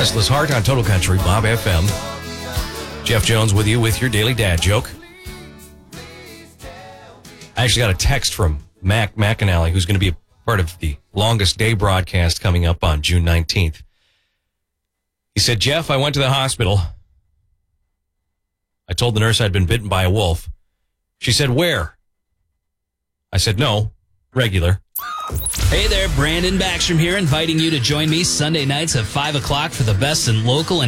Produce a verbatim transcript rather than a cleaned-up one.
Restless Heart on Total Country, Bob F M. Jeff Jones with you with your daily dad joke. I actually got a text from Mac McAnally, who's going to be a part of the longest day broadcast coming up on June nineteenth. He said, Jeff, I went to the hospital. I told the nurse I'd been bitten by a wolf. She said, where? I said, no, regular. Hey there, Brandon Backstrom here, inviting you to join me Sunday nights at five o'clock for the best in local and